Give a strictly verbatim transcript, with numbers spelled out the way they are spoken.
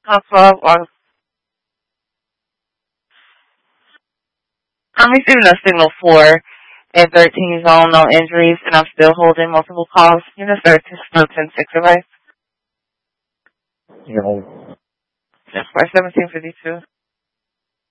Uh, twelve or I'm receiving a signal four and thirteen zone, no injuries, and I'm still holding multiple calls. Unit thirteen, still ten six, right? You know, Just for seventeen fifty-two.